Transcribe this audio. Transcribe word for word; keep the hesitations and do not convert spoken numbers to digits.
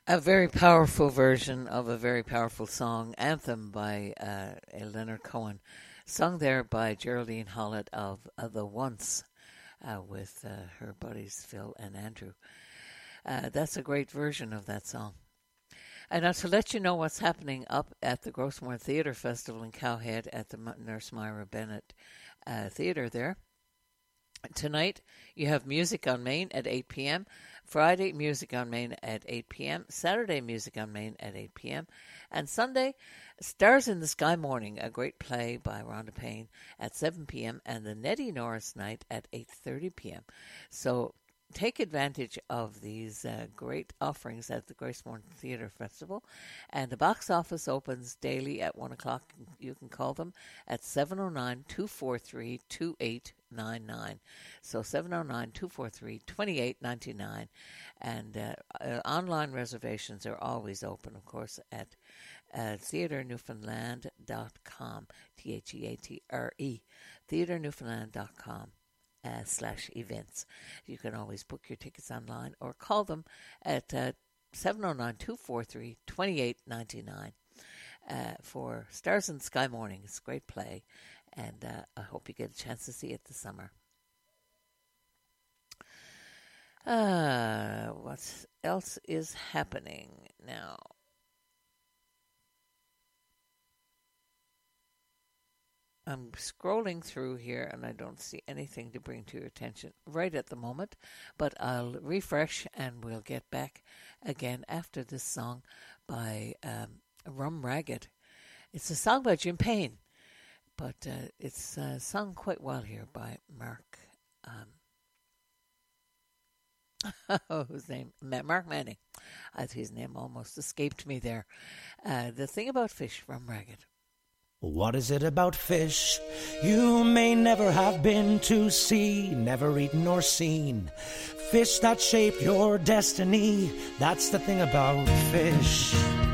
A very powerful version of a very powerful song, Anthem by uh, Leonard Cohen, sung there by Geraldine Hollett of uh, The Once uh, with uh, her buddies Phil and Andrew. Uh, that's a great version of that song. And now to let you know what's happening up at the Grossmore Theatre Festival in Cowhead at the Nurse Myra Bennett uh, Theatre there. Tonight, you have Music on Main at eight p.m., Friday, Music on Main at eight p.m., Saturday, Music on Main at eight p.m., and Sunday, Stars in the Sky Morning, a great play by Rhonda Payne at seven p.m., and the Nettie Norris Night at eight thirty p.m. So take advantage of these uh, great offerings at the Gracemore Theatre Festival. And the box office opens daily at one o'clock. You can call them at seven oh nine, two four three, two eight nine nine. So seven oh nine, two four three, two eight nine nine. And uh, uh, online reservations are always open, of course, at uh, theatre newfoundland dot com, T H E A T R E, theatre newfoundland dot com. Uh, slash events. You can always book your tickets online or call them at uh, seven oh nine, two four three, two eight nine nine uh, for Stars in the Sky Morning. It's a great play, and uh, I hope you get a chance to see it this summer. Uh, what else is happening now? I'm scrolling through here and I don't see anything to bring to your attention right at the moment, but I'll refresh and we'll get back again after this song by um, Rum Ragged. It's a song by Jim Payne, but uh, it's uh, sung quite well here by Mark. Um, oh, whose name? Mark Manning. Uh, his name almost escaped me there. Uh, the thing about fish, Rum Ragged. What is it about fish you may never have been to see, never eaten or seen? Fish that shape your destiny, that's the thing about fish.